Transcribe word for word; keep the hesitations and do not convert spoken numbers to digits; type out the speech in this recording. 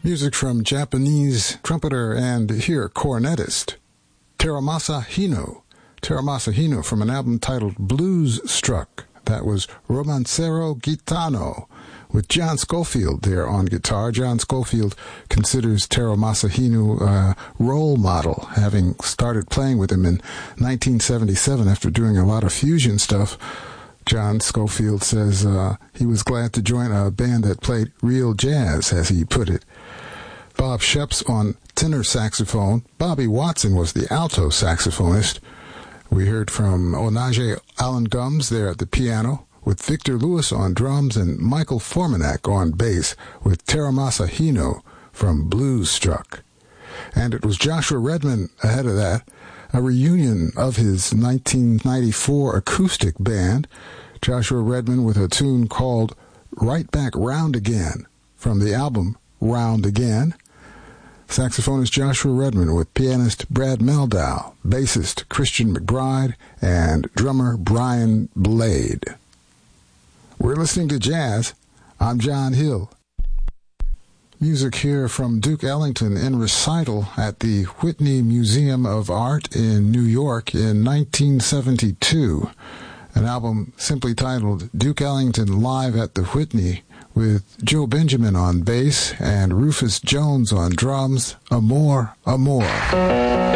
Music from Japanese trumpeter and here cornetist Teramasa Hino. Teramasa Hino from an album titled Blues Struck. That was Romancero Gitano with John Scofield there on guitar. John Scofield considers Teramasa Hino a role model, having started playing with him in nineteen seventy-seven after doing a lot of fusion stuff. John Scofield says uh, he was glad to join a band that played real jazz, as he put it. Bob Sheps on tenor saxophone. Bobby Watson was the alto saxophonist. We heard from Onaje Allen Gums there at the piano, with Victor Lewis on drums and Michael Formanek on bass, with Teramasa Hino from Blues Struck. And it was Joshua Redman ahead of that, a reunion of his nineteen ninety-four acoustic band. Joshua Redman with a tune called Right Back Round Again from the album Round Again. Saxophonist Joshua Redman with pianist Brad Meldow, bassist Christian McBride, and drummer Brian Blade. We're listening to jazz. I'm John Hill. Music here from Duke Ellington in recital at the Whitney Museum of Art in New York in nineteen seventy-two. An album simply titled Duke Ellington Live at the Whitney, with Joe Benjamin on bass and Rufus Jones on drums. Amor, Amor.